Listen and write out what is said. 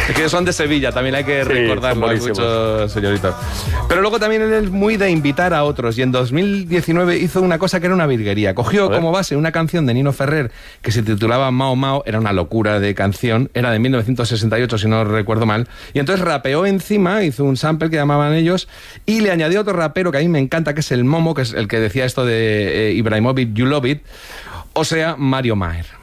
Es que son de Sevilla, también hay que recordarlo, hay muchos señoritos. Pero luego también él es muy de invitar a otros, y en 2019 hizo una cosa que era una virguería. Cogió como base una canción de Nino Ferrer que se titulaba Mao Mao, era una locura de canción, era de 1968 si no recuerdo mal, y entonces rapeó encima, hizo un sample que llamaban ellos, y le añadió otro rapero que a mí me encanta, que es el Momo, que es el que decía esto de Ibrahimovic, You Love It, o sea, Mario Maer.